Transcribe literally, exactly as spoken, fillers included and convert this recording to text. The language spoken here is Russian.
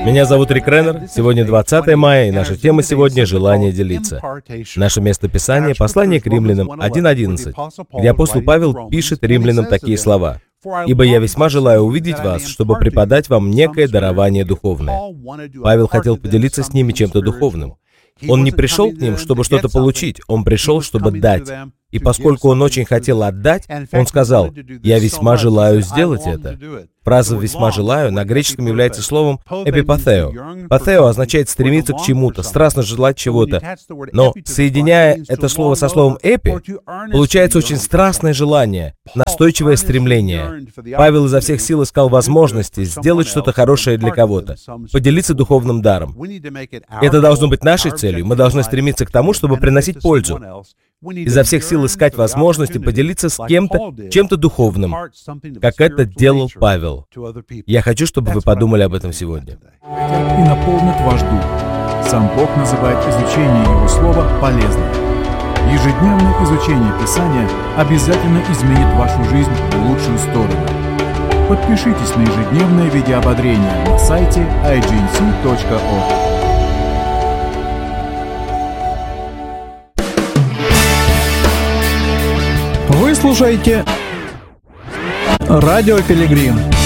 Меня зовут Рик Реннер. Сегодня двадцатое мая, и наша тема сегодня — желание делиться. Наше местописание — послание к Римлянам один одиннадцать, где апостол Павел пишет римлянам такие слова: «Ибо я весьма желаю увидеть вас, чтобы преподать вам некое дарование духовное». Павел хотел поделиться с ними чем-то духовным. Он не пришел к ним, чтобы что-то получить, он пришел, чтобы дать. И поскольку он очень хотел отдать, он сказал: «Я весьма желаю сделать это». Фраза «весьма желаю» на греческом является словом «эпипатео». «Патео» означает стремиться к чему-то, страстно желать чего-то. Но, соединяя это слово со словом «эпи», получается очень страстное желание, настойчивое стремление. Павел изо всех сил искал возможности сделать что-то хорошее для кого-то, поделиться духовным даром. Это должно быть нашей целью. Мы должны стремиться к тому, чтобы приносить пользу. Изо всех сил искать возможности поделиться с кем-то чем-то духовным, как это делал Павел. Я хочу, чтобы вы подумали об этом сегодня. И наполнит ваш дух. Сам Бог называет изучение Его Слова полезным. Ежедневное изучение Писания обязательно изменит вашу жизнь в лучшую сторону. Подпишитесь на ежедневное видеоободрение на сайте ай джи эн си точка орг. Вы слушаете Радио Пилигрим.